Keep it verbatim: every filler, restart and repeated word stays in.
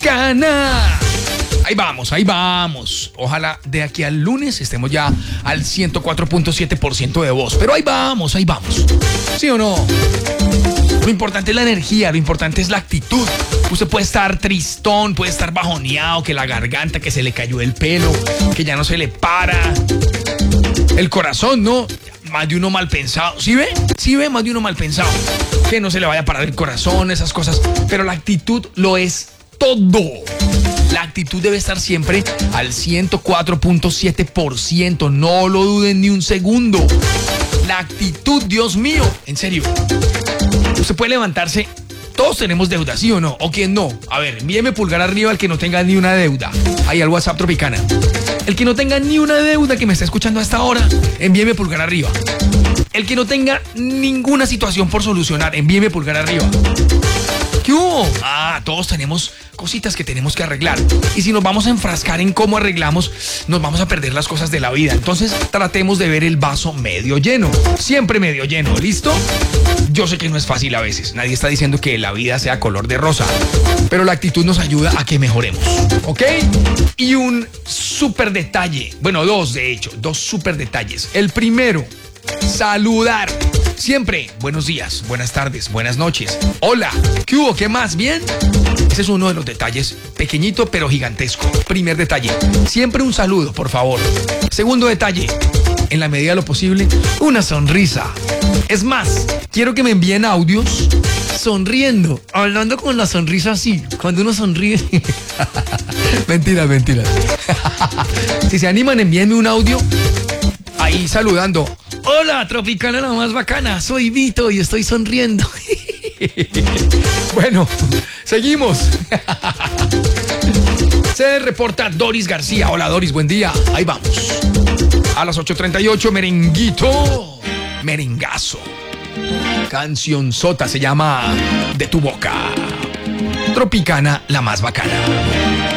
Tropicana. Ahí vamos, ahí vamos. Ojalá de aquí al lunes estemos ya al ciento cuatro punto siete por ciento de voz. Pero ahí vamos, ahí vamos. ¿Sí o no? Lo importante es la energía, lo importante es la actitud. Usted puede estar tristón, puede estar bajoneado, que la garganta, que se le cayó el pelo, que ya no se le para. El corazón, ¿no? Más de uno mal pensado. ¿Sí ve? ¿Sí ve? Más de uno mal pensado. Que no se le vaya a parar el corazón, esas cosas. Pero la actitud lo es todo. La actitud debe estar siempre al ciento cuatro punto siete por ciento. No lo duden ni un segundo. La actitud, Dios mío. En serio. Usted puede levantarse. Todos tenemos deuda, ¿sí o no? ¿O quién no? A ver, envíeme pulgar arriba al que no tenga ni una deuda. Ahí al WhatsApp Tropicana. El que no tenga ni una deuda que me está escuchando a esta hora, envíeme pulgar arriba. El que no tenga ninguna situación por solucionar, envíeme pulgar arriba. ¿Qué hubo? Ah, todos tenemos cositas que tenemos que arreglar. Y si nos vamos a enfrascar en cómo arreglamos, nos vamos a perder las cosas de la vida. Entonces, tratemos de ver el vaso medio lleno. Siempre medio lleno, ¿listo? Yo sé que no es fácil a veces. Nadie está diciendo que la vida sea color de rosa. Pero la actitud nos ayuda a que mejoremos, ¿ok? Y un súper detalle. Bueno, dos de hecho. Dos súper detalles. El primero, saludar. Siempre, buenos días, buenas tardes, buenas noches. Hola, ¿qué hubo? ¿Qué más? ¿Bien? Ese es uno de los detalles, pequeñito pero gigantesco. Primer detalle, siempre un saludo, por favor. Segundo detalle, en la medida de lo posible, una sonrisa. Es más, quiero que me envíen audios sonriendo, hablando con la sonrisa así, cuando uno sonríe. Mentira, mentira. Si se animan, envíenme un audio ahí saludando. Hola, Tropicana la más bacana, soy Vito y estoy sonriendo. Bueno, seguimos. Se reporta Doris García. Hola, Doris, buen día. Ahí vamos. A las ocho treinta y ocho, merenguito, merengazo. Cancionzota, se llama De tu boca. Tropicana la más bacana.